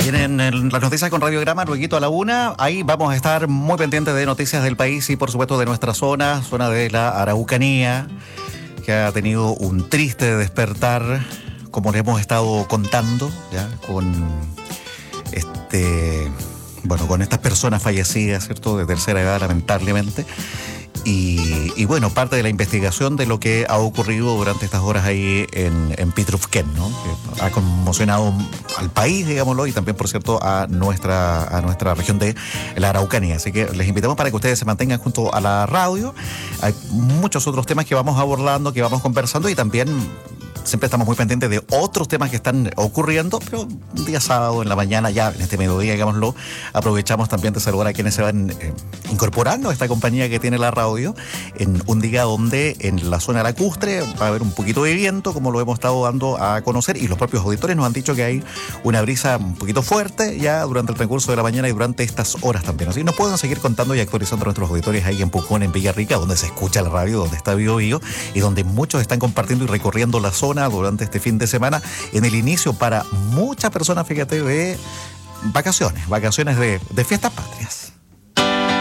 Vienen las noticias con Radiograma, luego a la 1. Ahí vamos a estar muy pendientes de noticias del país y por supuesto de nuestra zona de la Araucanía, que ha tenido un triste despertar, como les hemos estado contando, ya con con estas personas fallecidas, ¿cierto?, de tercera edad, lamentablemente. Y bueno, parte de la investigación de lo que ha ocurrido durante estas horas ahí en Pitrufquén, ¿no? Que ha conmocionado al país, digámoslo, y también, por cierto, a nuestra región de la Araucanía. Así que les invitamos para que ustedes se mantengan junto a la radio. Hay muchos otros temas que vamos abordando, que vamos conversando, y también siempre estamos muy pendientes de otros temas que están ocurriendo, pero un día sábado en la mañana, ya en este mediodía, digámoslo, aprovechamos también de saludar a quienes se van incorporando a esta compañía que tiene la radio en un día donde en la zona lacustre va a haber un poquito de viento, como lo hemos estado dando a conocer, y los propios auditores nos han dicho que hay una brisa un poquito fuerte ya durante el transcurso de la mañana y durante estas horas también. Así nos pueden seguir contando y actualizando a nuestros auditores ahí en Pucón, en Villarrica, donde se escucha la radio, donde está Bio Bio, y donde muchos están compartiendo y recorriendo la zona durante este fin de semana, en el inicio para muchas personas, fíjate, de vacaciones de fiestas patrias.